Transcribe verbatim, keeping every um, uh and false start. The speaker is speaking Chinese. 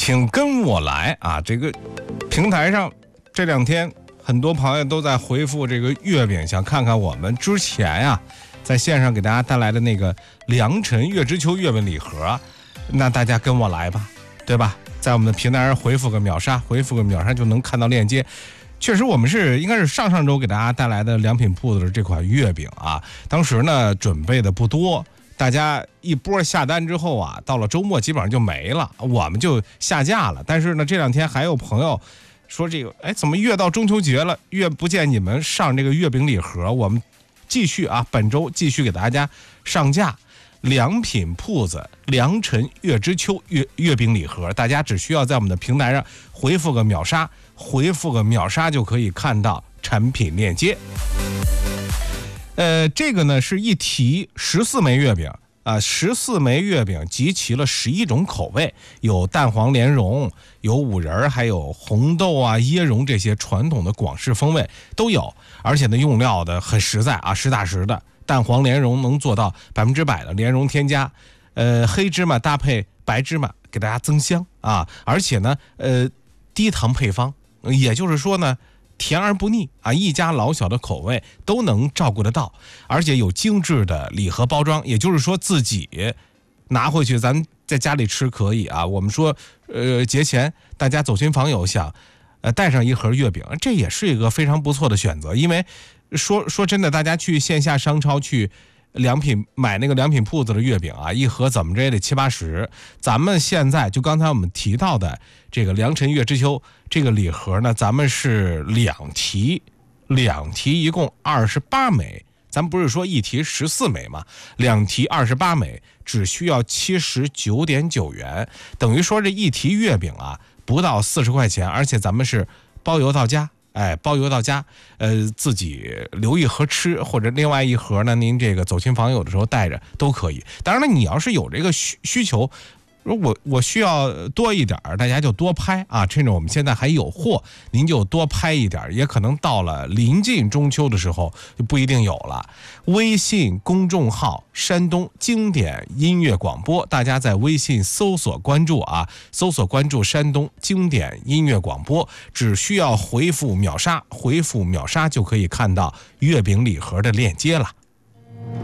请跟我来啊！这个平台上这两天很多朋友都在回复这个月饼，想看看我们之前啊在线上给大家带来的那个良辰月之秋月饼礼盒，那大家跟我来吧，对吧？在我们的平台上回复个秒杀，回复个秒杀就能看到链接。确实我们是应该是上上周给大家带来的良品铺子的这款月饼啊，当时呢准备的不多，大家一波下单之后啊，到了周末基本上就没了，我们就下架了。但是呢这两天还有朋友说这个，哎，怎么越到中秋节了越不见你们上这个月饼礼盒？我们继续啊，本周继续给大家上架良品铺子良辰月之秋月月饼礼盒，大家只需要在我们的平台上回复个秒杀，回复个秒杀就可以看到产品链接。呃，这个呢是一提十四枚月饼啊，十四枚月饼集齐了十一种口味，有蛋黄莲蓉，有五仁，还有红豆啊、椰蓉这些传统的广式风味都有，而且呢用料的很实在啊，实打实的。蛋黄莲蓉能做到百分之百的莲蓉添加，呃，黑芝麻搭配白芝麻给大家增香啊，而且呢，呃，低糖配方，也就是说呢，甜而不腻啊，一家老小的口味都能照顾得到，而且有精致的礼盒包装，也就是说自己拿回去咱在家里吃可以啊。我们说，呃，节前大家走亲访友想，呃，带上一盒月饼，这也是一个非常不错的选择，因为。说说真的，大家去线下商超去良品买那个良品铺子的月饼啊，一盒怎么着也得七八十。咱们现在就刚才我们提到的这个良辰月之秋这个礼盒呢，咱们是两提，两提一共二十八枚。咱不是说一提十四枚吗？两提二十八枚，只需要七十九点九元，等于说这一提月饼啊不到四十块钱，而且咱们是包邮到家。哎，包邮到家，呃，自己留一盒吃，或者另外一盒呢，您这个走亲访友的时候带着都可以。当然了，你要是有这个需需求，我我需要多一点，大家就多拍啊，趁着我们现在还有货，您就多拍一点，也可能到了临近中秋的时候就不一定有了。微信公众号山东经典音乐广播，大家在微信搜索关注啊，搜索关注山东经典音乐广播，只需要回复秒杀，回复秒杀就可以看到月饼礼盒的链接了。